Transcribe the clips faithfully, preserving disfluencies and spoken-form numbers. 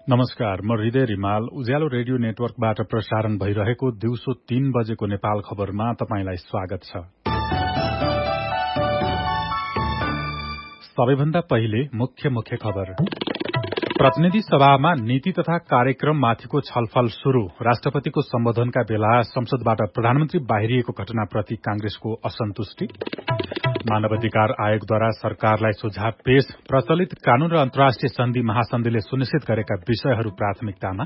नमस्कार, म हृदय रिमाल उज्यालो रेडियो नेटवर्कबाट प्रसारण भइरहेको दिउँसो तीन बजेको नेपाल खबरमा तपाईंलाई स्वागत छ। सबैभन्दा पहिले मुख्य मुख्य खबर। प्रतिनिधि सभामा नीति तथा कार्यक्रममाथिको छलफल शुरू। राष्ट्रपतिको सम्बोधनका बेला संसदबाट प्रधानमन्त्री बाहिरिएको घटनाप्रति कांग्रेसको असन्तुष्टि। मानवाधिकार आयोगद्वारा सरकारलाई सुझाव पेश। प्रचलित कानून र अन्तर्राष्ट्रिय सन्धि महासन्धिले सुनिश्चित गरेका विषयहरू प्राथमिकतामा।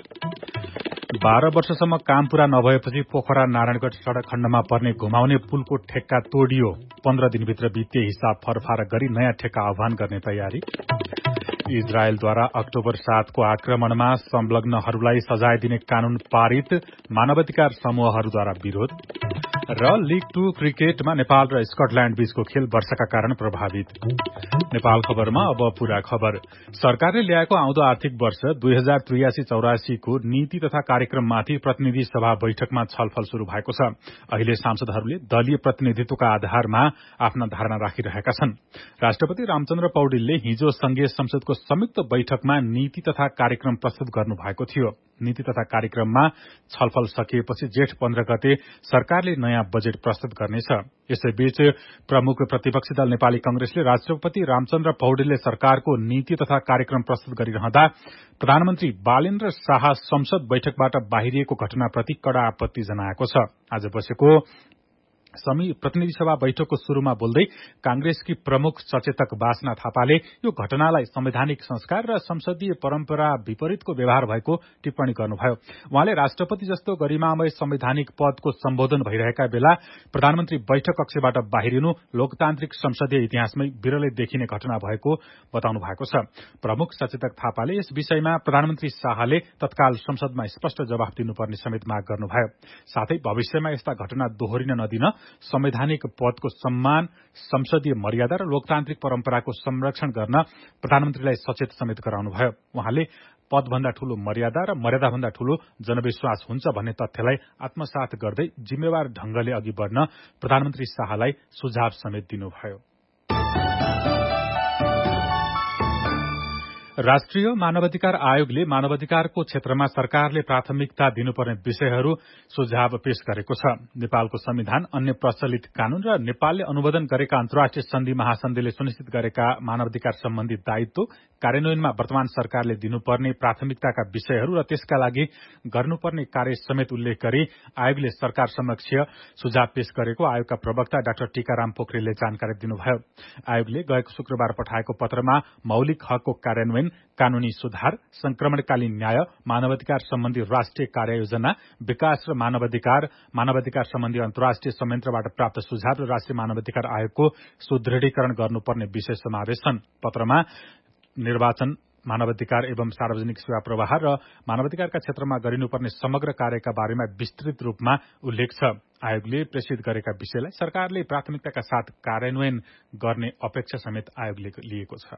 बाह्र वर्षसम्म काम पूरा नभएपछि पोखरा नारायणगढ़ सड़क खण्डमा पर्ने घुमाउने पुलको ठेक्का तोडियो। पन्ध्र दिनभित्र वित्तीय हिसाब फरफार गरी नयाँ ठेक्का आह्वान गर्ने तयारी। इजरायलद्वारा अक्टोबर सातको आक्रमणमा संलग्नहरूलाई सजाय दिने कानून पारित। मानवाधिकार समूहहरूद्वारा विरोध। र लीग टू क्रिकेटमा नेपाल र स्कटल्याण्ड बीचको खेल वर्षाका कारण प्रभावित। नेपाल खबरमा अब पूरा खबर। सरकारले ल्याएको आउँदो आर्थिक वर्ष दुई हजार त्रियासी चौरासीको नीति तथा कार्यक्रममाथि प्रतिनिधि सभा बैठकमा छलफल शुरू भएको छ। अहिले सांसदहरूले दलीय प्रतिनिधित्वका आधारमा आफ्ना धारणा राखिरहेका छन्। राष्ट्रपति रामचन्द्र पौडेलले हिजो संघीय संसदको संयुक्त बैठकमा नीति तथा कार्यक्रम प्रस्तुत गर्नु भएको थियो। नीति तथा कार्यक्रममा छलफल सकिएपछि जेठ पन्ध्र गते सरकारले नयाँ बजेट प्रस्तुत गर्नेछ। यसैबीच प्रमुख प्रतिपक्षी दल नेपाली कंग्रेसले राष्ट्रपति रामचन्द्र पौडेलले सरकारको नीति तथा कार्यक्रम प्रस्तुत गरिरहँदा प्रधानमन्त्री बालेन्द्र शाह संसद बैठकबाट बाहिरिएको घटनाप्रति कड़ा आपत्ति जनाएको छ। आज बसेको प्रतिनिधि सभा बैठकको शुरूमा बोल्दै कांग्रेसकी प्रमुख सचेतक बासना थापाले यो घटनालाई संवैधानिक संस्कार र संसदीय परम्परा विपरीतको व्यवहार भएको टिप्पणी गर्नुभयो। उहाँले राष्ट्रपति जस्तो गरिमामय संवैधानिक पदको सम्बोधन भइरहेका बेला प्रधानमन्त्री बैठक कक्षबाट बाहिरिनु लोकतान्त्रिक संसदीय इतिहासमै विरलै देखिने घटना भएको बताउनु भएको छ। प्रमुख सचेतक थापाले यस विषयमा प्रधानमन्त्री शाहले तत्काल संसदमा स्पष्ट जवाफ दिनुपर्ने समेत माग गर्नुभयो। साथै भविष्यमा यस्ता घटना दोहोरिन नदिन संवैधानिक पदको सम्मान, संसदीय मर्यादा र लोकतान्त्रिक परम्पराको संरक्षण गर्न प्रधानमन्त्रीलाई सचेत समेत गराउनुभयो। उहाँले पदभन्दा ठूलो मर्यादा र मर्यादाभन्दा ठूलो जनविश्वास हुन्छ भन्ने तथ्यलाई आत्मसात गर्दै जिम्मेवार ढंगले अघि बढ़न प्रधानमन्त्री शाहलाई सुझाव समेत दिनुभयो। राष्ट्रिय मानवाधिकार आयोगले मानवाधिकारको क्षेत्रमा सरकारले प्राथमिकता दिनुपर्ने विषयहरू सुझाव पेश गरेको छ। नेपालको संविधान, अन्य प्रचलित कानून र नेपालले अनुमोदन गरेका अन्तर्राष्ट्रिय सन्धि महासन्धिले सुनिश्चित गरेका मानवाधिकार सम्बन्धी दायित्व कार्यान्वयनमा वर्तमान सरकारले दिनुपर्ने प्राथमिकताका विषयहरू र त्यसका लागि गर्नुपर्ने कार्य समेत उल्लेख गरी आयोगले सरकार समक्ष सुझाव पेश गरेको आयोगका प्रवक्ता डाक्टर टीकाराम पोखरेलले जानकारी दिनुभयो। आयोगले गएको शुक्रबार पठाएको पत्रमा मौलिक हकको कार्यान्वयन, कानूनी सुधार, संक्रमणकालीन न्याय, मानवाधिकार सम्बन्धी राष्ट्रिय कार्ययोजना, विकास र मानवाधिकार, मानवाधिकार सम्बन्धी अन्तर्राष्ट्रिय संयन्त्रबाट प्राप्त सुझाव र राष्ट्रिय मानवाधिकार आयोगको सुदृढीकरण गर्नुपर्ने विषय समावेश छन्। पत्रमा निर्वाचन, मानवाधिकार एवं सार्वजनिक सेवा प्रवाह र मानवाधिकारका क्षेत्रमा गरिनुपर्ने समग्र कार्यका बारेमा विस्तृत रूपमा उल्लेख छ। आयोगले प्रेषित गरेका विषयलाई सरकारले प्राथमिकताका साथ कार्यान्वयन गर्ने अपेक्षा समेत आयोगले लिएको छ।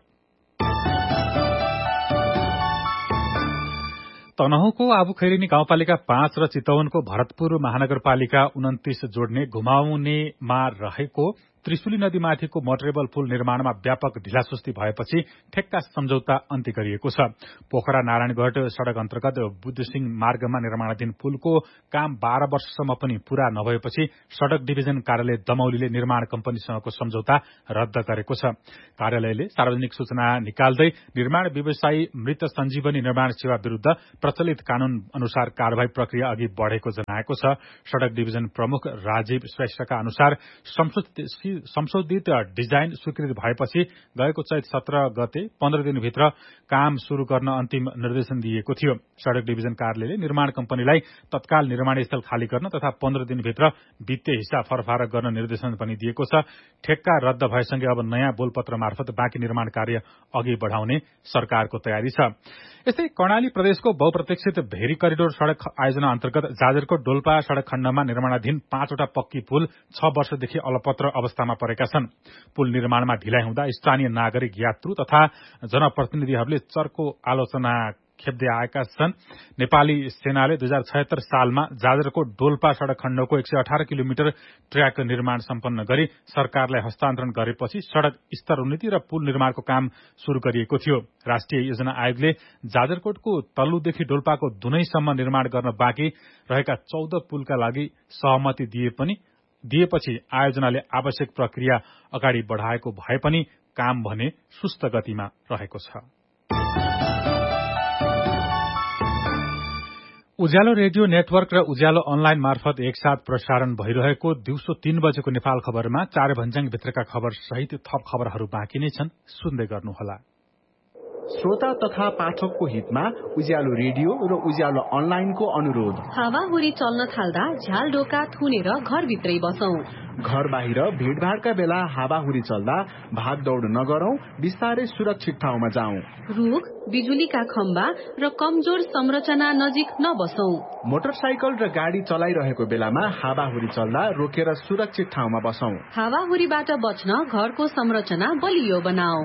तनहुँको आबुखैरेनी गाउँपालिका पाँच र चितवनको भरतपुर महानगरपालिका उन्तिस जोड्ने घुमाउनेमा रहेको त्रिशुली नदीमाथिको मोटरेबल पुल निर्माणमा व्यापक ढिलासुस्ती भएपछि ठेक्का सम्झौता अन्त्य गरिएको छ। पोखरा नारायणगढ़ सड़क अन्तर्गत बुद्धसिंह मार्गमा निर्माणाधीन पुलको काम बाह्र वर्षसम्म पनि पूरा नभएपछि सड़क डिभिजन कार्यालय दमौलीले निर्माण कम्पनीसँगको सम्झौता रद्द गरेको छ। कार्यालयले सार्वजनिक सूचना निकाल्दै निर्माण व्यवसायी मृत सञ्जीवनी निर्माण सेवा विरूद्ध प्रचलित कानून अनुसार कार्यवाही प्रक्रिया अघि बढ़ेको जनाएको छ। सड़क डिभिजन प्रमुख राजीव श्रेष्ठका अनुसार संशोधित डिजाइन स्वीकृत भएपछि गएको चैत सत्र गते पन्ध्र दिनभित्र काम शुरू गर्न अन्तिम निर्देशन दिएको थियो। सड़क डिभिजन कार्यालयले निर्माण कम्पनीलाई तत्काल निर्माण स्थल खाली गर्न तथा पन्ध्र दिनभित्र वित्तीय हिस्सा फरफार गर्न निर्देशन पनि दिएको छ। ठेक्का रद्द भएसँगै अब नयाँ बोलपत्र मार्फत बाँकी निर्माण कार्य अघि बढ़ाउने सरकारको तयारी छ। यस्तै कर्णाली प्रदेशको बहुप्रतीक्षित भेरी करिडोर सड़क आयोजना अन्तर्गत जाजरकोट डोल्पा सड़क खण्डमा निर्माणाधीन पाँचवटा पक्की पुल छ वर्षदेखि अलपत्र अवस्थामा परेका छन्। पुल निर्माणमा ढिलाइ हुँदा स्थानीय नागरिक, यात्रु तथा जनप्रतिनिधिहरूले चर्को आलोचना खेप्दै आएका छन्। नेपाली सेनाले दुई हजार छयत्तर सालमा जाजरकोट डोल्पा सड़क खण्डको एक सय अठार किलोमिटर ट्र्याक निर्माण सम्पन्न गरी सरकारलाई हस्तान्तरण गरेपछि सड़क स्तरोन्नति र पुल निर्माणको काम शुरू गरिएको थियो। राष्ट्रिय योजना आयोगले जाजरकोटको तल्लुदेखि डोल्पाको दुनैसम्म निर्माण गर्न बाँकी रहेका चौध पुलका लागि सहमति दिए पनि दिएपछि आयोजनाले आवश्यक प्रक्रिया अगाडि बढ़ाएको भए पनि काम भने सुस्त गतिमा रहेको छ। उज्यालो रेडियो नेटवर्क र उज्यालो अनलाइन मार्फत एकसाथ प्रसारण भइरहेको दिउँसो तीन बजेको नेपाल खबरमा चार भन्ज्याङ भित्रका खबर सहित थप खबरहरू बाँकी नै छन्, सुन्दै गर्नुहोला। श्रोता तथा पाठकको हितमा उज्यालो रेडियो र उज्यालो अनलाइनको अनुरोध। हावाहुरी चल्न थाल्दा झ्याल ढोका थुनेर घरभित्रै बसौं। घर बाहिर भीड़भाड़का बेला हावाहुरी चल्दा भागदौड़ नगरौं, बिस्तारै सुरक्षित ठाउँमा जाउँ। रुख, बिजुलीका खम्बा र कमजोर संरचना नजिक नबसौं। मोटरसाइकल र गाडी चलाइरहेको बेलामा हावाहुरी चल्दा रोकेर सुरक्षित ठाउँमा बसौं। हावाहुरीबाट बच्न घरको संरचना बलियो बनाऊ।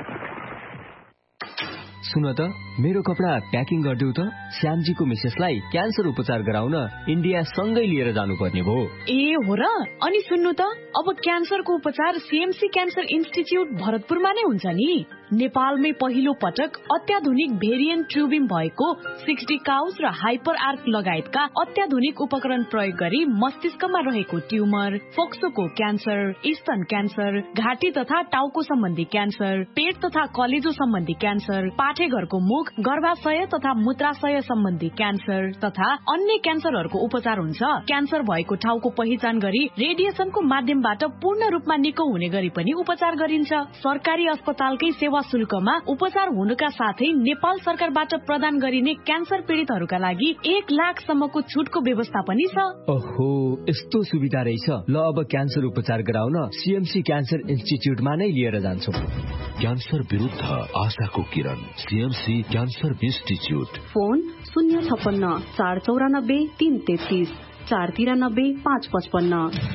सुन त, मेरो कपडा प्याकिङ गरिदेऊ त। श्यामजीको मिसेसलाई क्यान्सर उपचार गराउन इन्डिया सँगै लिएर जानुपर्ने भयो। ए हो र? अनि सुन्नु त, अब क्यान्सरको उपचार सीएमसी क्यान्सर इन्स्टिच्युट भरतपुरमा नै हुन्छ नि। नेपालमै पहिलो पटक अत्याधुनिक भेरिएन्ट ट्युबिङ भएको सिक्सटी काउस र हाइपर आर्क लगायतका अत्याधुनिक उपकरण प्रयोग गरी मस्तिष्कमा रहेको ट्युमर, फोक्सोको क्यान्सर, स्तन क्यान्सर, घाँटी तथा टाउको सम्बन्धी क्यान्सर, पेट तथा कलेजो सम्बन्धी क्यान्सर, पाठेघरको मुख, गर्भाशय तथा मूत्राशय सम्बन्धी क्यान्सर तथा अन्य क्यान्सरहरूको उपचार हुन्छ। क्यान्सर भएको ठाउँको पहिचान गरी रेडिएसनको माध्यमबाट पूर्ण रूपमा निको हुने गरी पनि उपचार गरिन्छ। सरकारी अस्पतालकै सेवा शुल्कमा उपचार हुनुका साथै नेपाल सरकारबाट प्रदान गरिने क्यान्सर पीड़ितहरूका लागि एक लाखसम्मको छुटको व्यवस्था पनि छ। ओहो, यस्तो सुविधा रहेछ। ल, अब क्यान्सर उपचार गराउन सीएमसी क्यान्सर इन्स्टिच्युटमा नै लिएर जान्छौँ। क्यान्सर विरुद्ध आशाको किरण, सीएमसी क्यान्सर इन्स्टिच्युट। फोन शून्य छप्पन्न चार चौरानब्बे तीन तेत्तीस चार तिरानब्बे पाँच पचपन्न।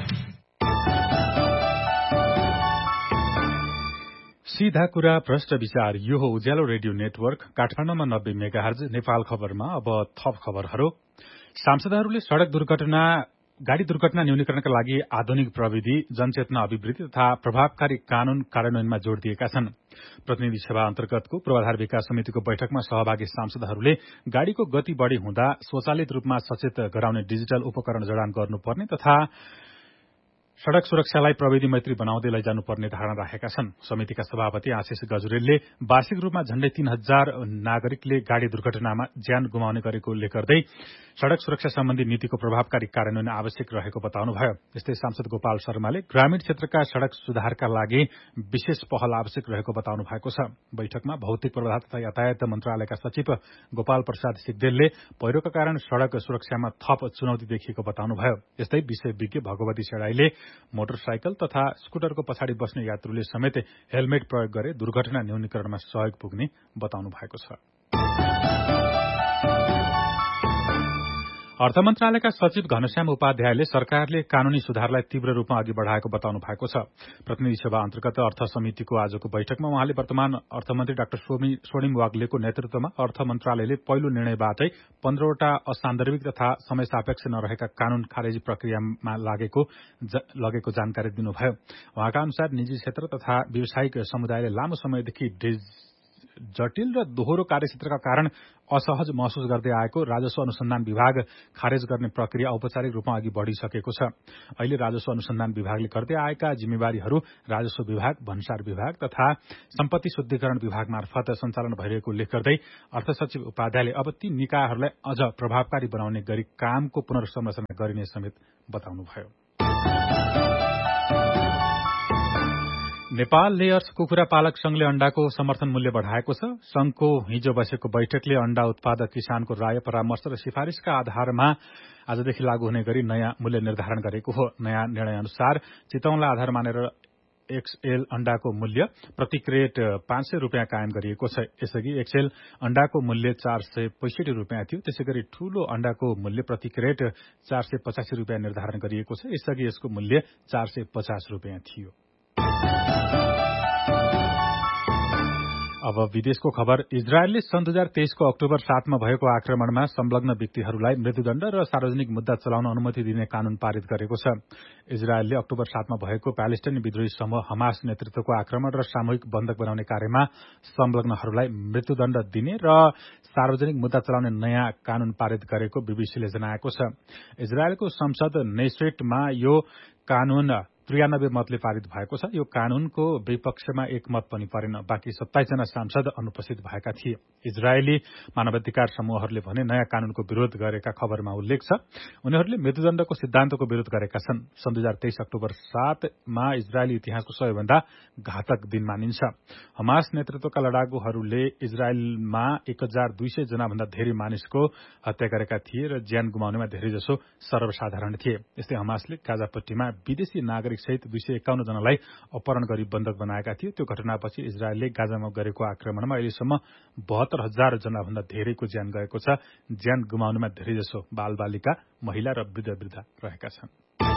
सीधा कुरा प्रश्न विचार, यो हो उज्यालो रेडियो नेटवर्क काठमाडौँमा नब्बे मेगाहर्ज। नेपाल खबरमा अब थप खबरहरू। सांसदहरूले सड़क दुर्घटना गाड़ी दुर्घटना न्यूनीकरणका लागि आधुनिक प्रविधि, जनचेतना अभिवृद्धि तथा प्रभावकारी कानून कार्यान्वयनमा जोड़ दिएका छन्। प्रतिनिधि सभा अन्तर्गतको पूर्वाधार विकास समितिको बैठकमा सहभागी सांसदहरूले गाड़ीको गति बढ़ी हुँदा स्वचालित रूपमा सचेत गराउने डिजिटल उपकरण जडान गर्नुपर्ने तथा सड़क सुरक्षालाई प्रविधि मैत्री बनाउँदै लैजानुपर्ने धारणा राखेका छन्। समितिका सभापति आशिष गजुरेलले वार्षिक रूपमा झण्डै तीन हजार नागरिकले गाड़ी दुर्घटनामा ज्यान गुमाउने गरेको उल्लेख गर्दै सड़क सुरक्षा सम्बन्धी नीतिको प्रभावकारी कार्यान्वयन आवश्यक रहेको बताउनुभयो। यस्तै सांसद गोपाल शर्माले ग्रामीण क्षेत्रका सड़क सुधारका लागि विशेष पहल आवश्यक रहेको बताउनु भएको छ। बैठकमा भौतिक पूर्वाधार तथा यातायात मन्त्रालयका सचिव गोपाल प्रसाद सिग्देलले पहिरोका कारण सड़क सुरक्षामा थप चुनौती देखिएको बताउनुभयो। यस्तै विषय विज्ञ भगवती शेडाईले मोटरसाइकल तथा स्कुटरको पछाडि बस्ने यात्रुले समेत हेलमेट प्रयोग गरे दुर्घटना न्यूनीकरणमा सहयोग पुग्ने बताउनु भएको छ। अर्थ मन्त्रालयका सचिव घनश्याम उपाध्यायले सरकारले कानूनी सुधारलाई तीव्र रूपमा अघि बढ़ाएको बताउनु भएको छ। प्रतिनिधि सभा अन्तर्गत अर्थ समितिको आजको बैठकमा उहाँले वर्तमान अर्थमन्त्री डाक्टर स्वर्णिम वाग्लेको नेतृत्वमा अर्थ मन्त्रालयले पहिलो निर्णयबाटै पन्ध्रवटा असान्दर्भिक तथा समय सापेक्ष नरहेका कानून खारेजी प्रक्रियामा लागेको लगेको जानकारी दिनुभयो। उहाँका अनुसार निजी क्षेत्र तथा व्यावसायिक समुदायले लामो समयदेखि जटिल र दोहोरो कार्यक्षेत्रका कारण असहज महसुस गर्दै आएको राजस्व अनुसन्धान विभाग खारेज गर्ने प्रक्रिया औपचारिक रूपमा अघि बढ़िसकेको छ। अहिले राजस्व अनुसन्धान विभागले गर्दै आएका जिम्मेवारीहरू राजस्व विभाग, भन्सार विभाग तथा सम्पत्ति शुद्धिकरण विभाग मार्फत सञ्चालन भइरहेको उल्लेख गर्दै अर्थ सचिव उपाध्यायले अब ती निकायहरूलाई अझ प्रभावकारी बनाउने गरी कामको पुनर्संरचना गरिने समेत बताउनुभयो। नेपाल लेयर्स कुखुरा पालक संघले अण्डाको समर्थन मूल्य बढ़ाएको छ। संघको हिजो बसेको बैठकले अण्डा उत्पादक किसानको राय परामर्श र सिफारिशका आधारमा आजदेखि लागू हुने गरी नयाँ मूल्य निर्धारण गरेको हो। नयाँ निर्णय अनुसार चितौनलाई आधार मानेर एक्सएल अण्डाको मूल्य प्रति क्रेट पाँच सय रूपियाँ कायम गरिएको छ। यसअघि एक्सएल अण्डाको मूल्य चार सय पैंसठी रूपियाँ थियो। त्यसै गरी ठूलो अण्डाको मूल्य प्रति क्रेट चार सय पचासी रूपियाँ निर्धारण गरिएको छ। यसअघि यसको मूल्य चार सय पचास रूपियाँ थियो। अब विदेशको खबर। इजरायलले सन् दुई हजार तेइसको अक्टोबर सातमा भएको आक्रमणमा संलग्न व्यक्तिहरूलाई मृत्युदण्ड र सार्वजनिक मुद्दा चलाउन अनुमति दिने कानून पारित गरेको छ। इजरायलले अक्टोबर सातमा भएको प्यालेस्टाइनी विद्रोही समूह हमास नेतृत्वको आक्रमण र सामूहिक बन्धक बनाउने कार्यमा संलग्नहरूलाई मृत्युदण्ड दिने र सार्वजनिक मुद्दा चलाउने नयाँ कानून पारित गरेको बीबीसीले जनाएको छ। इजरायलको संसद नेसेटमा यो कानून त्रियानब्बे मतले पारित भएको छ। यो कानूनको विपक्षमा एक मत पनि परेन। बाँकी सत्ताइस जना सांसद अनुपस्थित भएका थिए। इजरायली मानवाधिकार समूहहरूले भने नयाँ कानूनको विरोध गरेका खबरमा उल्लेख छ। उनीहरूले मृत्युदण्डको सिद्धान्तको विरोध गरेका छन्। सन् दुई हजार तेइस अक्टोबर सातमा इजरायली इतिहासको सबैभन्दा घातक दिन मानिन्छ। हमास नेतृत्वका लडाकुहरूले इजरायलमा एक हजार दुई सय जना भन्दा धेरै मानिसको हत्या गरेका थिए र ज्यान गुमाउनेमा धेरैजसो सर्वसाधारण थिए। यस्तै हमासले गाजापट्टीमा विदेशी नागरिक सहित दुई सय एकाउन्न जनालाई अपहरण गरी बन्धक बनाएका थिए। त्यो घटनापछि इजरायलले गाजामा गरेको आक्रमणमा अहिलेसम्म बहत्तर हजार जना भन्दा धेरैको ज्यान गएको छ। ज्यान गुमाउनेमा धेरैजसो बालबालिका, महिला र वृद्ध वृद्धा रहेका छन्।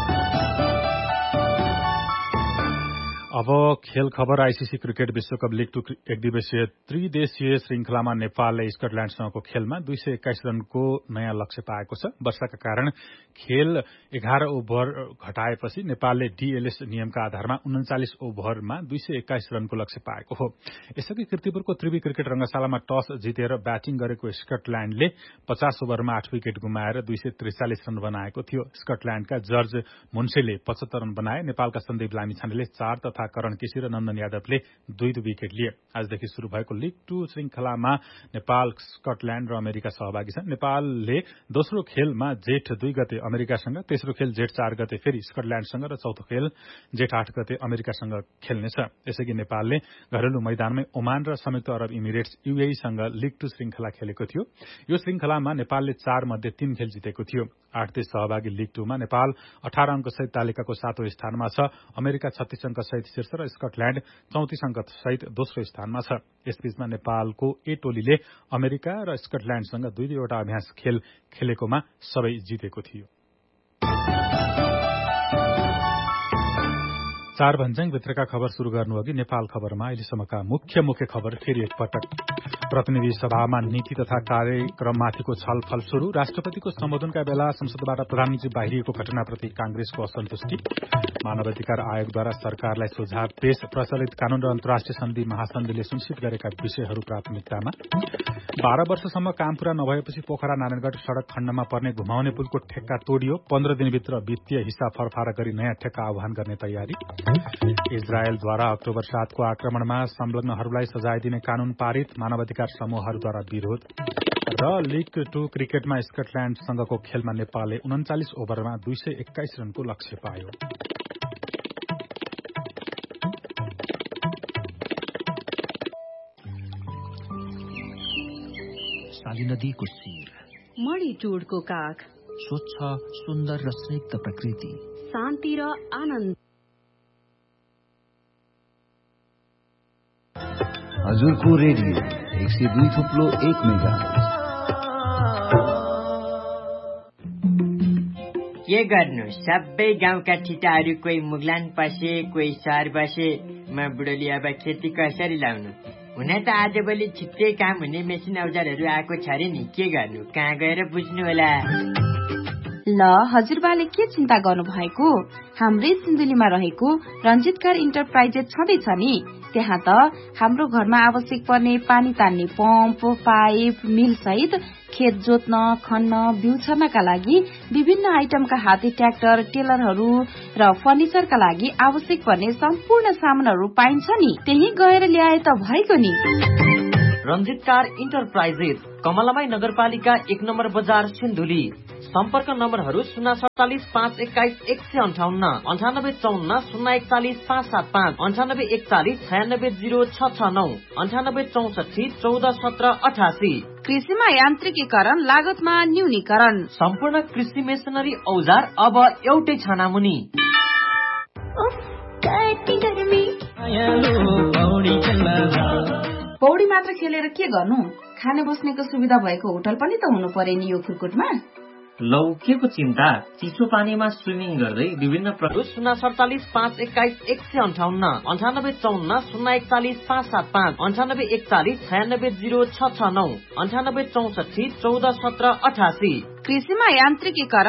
अब खेल खबर। आईसीसी क्रिकेट विश्वकप लीग टू एकदिवसीय त्रिदेशीय श्रृंखलामा नेपालले स्कटल्याण्डसँगको खेलमा दुई सय एक्काइस रनको नयाँ लक्ष्य पाएको छ। वर्षाका कारण खेल एघार ओभर घटाएपछि नेपालले डीएलएस नियमका आधारमा उन्चालिस ओभरमा दुई सय एक्काइस रनको लक्ष्य पाएको हो। यसअघि किर्तिपुरको त्रिवी क्रिकेट रंगशालामा टस जितेर ब्याटिङ गरेको स्कटल्याण्डले पचास ओभरमा आठ विकेट गुमाएर दुई सय त्रिचालिस रन बनाएको थियो। स्कटल्याण्डका जर्ज मुन्सेले पचहत्तर रन बनाए। नेपालका सन्दीप लामिछानेले चार तथा करण केसी र नन्दन यादवले दुई दुई विकेट लिए। आजदेखि शुरू भएको लीग टू श्रृंखलामा नेपाल, स्कटल्याण्ड र अमेरिका सहभागी छन्। नेपालले दोस्रो खेलमा जेठ दुई गते अमेरिकासँग, तेस्रो खेल जेठ चार गते फेरि स्कटल्याण्डसँग र चौथो खेल जेठ आठ गते अमेरिकासँग खेल्नेछ। यसअघि नेपालले घरेलु मैदानमै ओमान र संयुक्त अरब इमिरेट्स यूएईसँग लीग टू श्रृंखला खेलेको थियो। यो श्रृंखलामा नेपालले चार मध्ये तीन खेल जितेको थियो। आठ देश सहभागी लीग टूमा नेपाल अठार अंक सहित तालिकाको सातौं स्थानमा छ। अमेरिका छत्तीस अंक सहित शीर्ष र स्कटल्याण्ड चौतिस अंक सहित दोस्रो स्थानमा छ। यसबीचमा नेपालको ए टोलीले अमेरिका र स्कटल्याण्डसँग दुई दुईवटा अभ्यास खेल खेलेकोमा सबै जितेको थियो। चार भन्ज्याङ भित्रका खबर शुरू गर्नुअघि नेपाल खबरमा अहिलेसम्मका मुख्य मुख्य खबर फेरि एकपटक। प्रतिनिधि सभामा नीति तथा कार्यक्रममाथिको छलफल शुरू। राष्ट्रपतिको सम्बोधनका बेला संसदबाट प्रधानमन्त्री बाहिरिएको घटनाप्रति कांग्रेसको असन्तुष्टि। मानवाधिकार आयोगद्वारा सरकारलाई सुझाव पेश। प्रचलित कानून र अन्तर्राष्ट्रिय सन्धि महासन्धिले सुनिश्चित गरेका विषयहरू प्राथमिकतामा। बाह्र वर्षसम्म काम पूरा नभएपछि पोखरा नारायणगढ़ सड़क खण्डमा पर्ने घुमाउने पुलको ठेक्का तोडियो। पन्ध्र दिनभित्र वित्तीय हिसाब फरफारा गरी नयाँ ठेक्का आह्वान गर्ने तयारी। इजरायलद्वारा अक्टोबर सातको आक्रमणमा संलग्नहरूलाई सजाय दिने कानून पारित। मानवाधिकार समूहहरूद्वारा विरोध। र लीग टू क्रिकेटमा स्कटल्याण्डसँगको खेलमा नेपालले उन्चालिस ओभरमा दुई सय एक्काइस रनको लक्ष्य पायो। शाली नदीको शिर, मणिटुडको काख, स्वच्छ, सुन्दर र स्निग्ध प्रकृति, शान्ति र आनन्द। हजुरको रेडियो एक सय दुई थुप्लो एक मेगा। के गर्नु, सबै गाउँका ठिटाहरू कोही मुगलान पसे, कोही सहर बसे। म बुढोली अब खेती कसरी लाउनु? हुन त आजभोलि छिट्टै काम हुने मेसिन औजारहरू आएको छ रे नि। के गर्नु, कहाँ गएर बुझ्नु होला? ल हजुरबाले के चिन्ता गर्नु भएको? हाम्रै सिन्धुलीमा रहेको रञ्जितकार इन्टरप्राइजेस छँदैछ नि। त्यहाँ त हाम्रो घरमा आवश्यक पर्ने पानी तान्ने पम्प, पाइप, मिल सहित खेत जोत्न, खन्न, बिउ छर्नका लागि विभिन्न आइटमका हाते ट्र्याक्टर, टेलरहरू र फर्निचरका लागि आवश्यक पर्ने सम्पूर्ण सामानहरू पाइन्छ नि। त्यही गएर ल्याए त भएको नि। रञ्जितकार इन्टरप्राइजेस, कमलामाई नगरपालिका एक नम्बर बजार, सिन्धुली। सम्पर्क नम्बरहरू शून्य सडचालिस पाँच एक्काइस एक सय अन्ठाउन्न, अन्ठानब्बे चौन्न शून्य एकचालिस पाँच सात पाँच, अन्ठानब्बे एकचालिस छयानब्बे जिरो छ छ नौ, अन्ठानब्बे चौसठी चौध सत्र अठासी। कृषिमा यान्त्रिकीकरण, लागतमा न्यूनीकरण, सम्पूर्ण कृषि मेसिनरी औजार अब एउटै छानामुनि। पौडी मात्र खेलेर के गर्नु? खाने बस्नेको सुविधा भएको होटल पनि त हुनु पर्यो नि यो खुरकुटमा। लौ के को चिन्ता, चिसो पानीमा स्विमिङ गर्दै विभिन्न प्रकार शून्य सडचालिस पाँच एक्काइस एक सय अन्ठाउन्न अन्ठानब्बे चौन्न शून्य एकचालिस पाँच सात पाँच अन्ठानब्बे एकचालिस छयानब्बे जिरो छ छ नौ अन्ठानब्बे चौसठी चौध सत्र अठासी। कृषिमा यान्त्रिकीकरण